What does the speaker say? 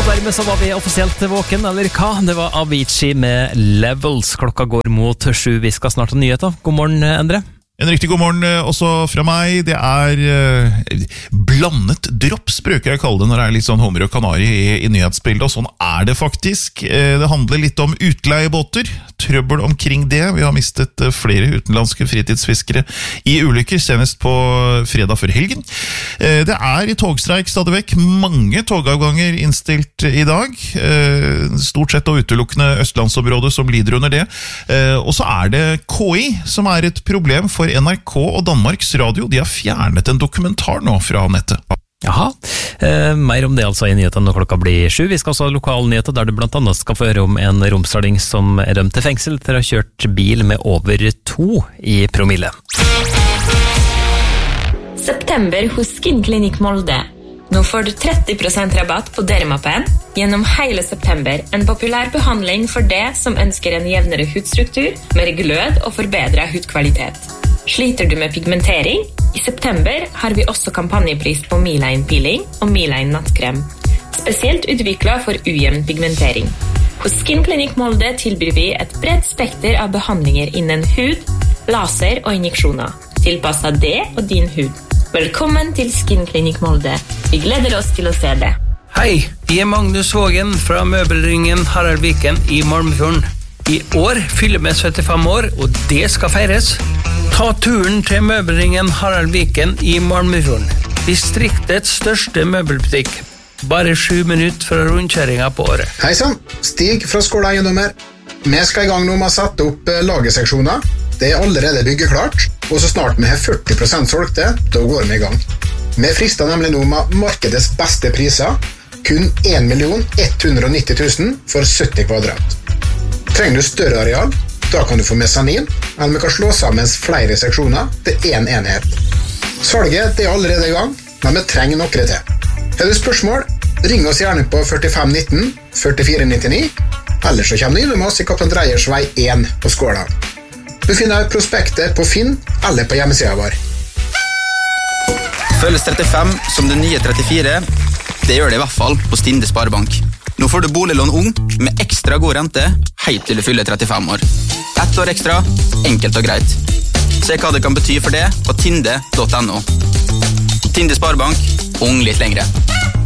dermed så var vi offisielt våken, eller hva? Det var Avicii med Levels. Klokka går mot 7. Vi skal snart ha nyheter. God morgen, Endre. En riktig god morgen også fra meg. Det blandet drops, bruker jeg kalle det når det litt sånn hummer og kanari i nyhetsbildet, og sånn det faktisk. Det handler litt om utleiebåter, trøbbel omkring det. Vi har mistet flere utenlandske fritidsfiskere i ulykker, senest på fredag før helgen. Det i togstreik stadig vekk, mange togavganger innstilt i dag, stort sett og utelukkende Østlandsområdet som lider under det. Og så det KI som et problem for NRK og Danmarks Radio. De har fjernet en dokumentar nå fra nettet. Jaha, mer om det altså i nyhetene når klokka blir 7. Vi skal også ha lokalnyheter der du blant annet skal få høre om en romsdaling som dømt til fengsel til å ha kjørt bil med over 2 i promille. September hos Skin Clinic Molde. Nå får du 30% rabatt på Dermapen gjennom hele september. En populær behandling for det som ønsker en jevnere hudstruktur, mer glød og forbedret hudkvalitet. Sliter du med pigmentering? I september har vi også kampanjepris på Miline Peeling og Miline Nattkrem. Spesielt utviklet for ujevn pigmentering. Hos Skin Clinic Molde tilbyr vi et bredt spekter av behandlinger innen hud, laser og injeksjoner. Tilpasset det og din hud. Velkommen til Skin Clinic Molde. Vi gleder oss til å se det. Hei, jeg Magnus Vågen fra Møbelringen Harald Viken i Malmefjorden. I år fyller vi 75 år, og det skal feires. Ta turen til Møbelringen Harald Viken i Malmefjorden. Distriktets største møbelbutikk. Bare 7 minutter fra rundkjøringen på året. Hei sann, Stig fra Skåla Eiendommer. Vi skal i gang nå med å sette opp lagerseksjoner. Det allerede byggeklart, og så snart vi har 40% solgte, da går vi i gang. Vi frister nemlig nå med markedets beste priser, kun 1 190 000 for 70 kvadrat. Trenger du større areal, da kan du få mesanin, eller vi kan slå sammen flere seksjoner til en enhet. Salget allerede i gang, men vi trenger noe til. Har du spørsmål, ring oss gjerne på 45 19 44 99, eller så kommer du inn med oss i Kaptein Dreyers vei 1 på Skåla. Du finner prospektet på Finn eller på hjemmesiden vår. Føles 35 som det nye 34, det gjør det i hvert fall på Stinde Sparebank. Nå får du boliglån ung med ekstra god rente helt til du fyller 35 år. 1 år ekstra, enkelt og greit. Se hva det kan bety for det på tinde.no. Tinde Sparebank, ung litt lengre.